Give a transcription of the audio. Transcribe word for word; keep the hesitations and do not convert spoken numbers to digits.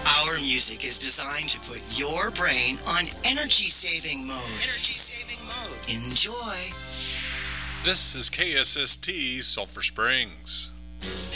Our music is designed to put your brain on energy-saving mode. Energy-saving mode. Enjoy. This is K S S T Sulphur Springs.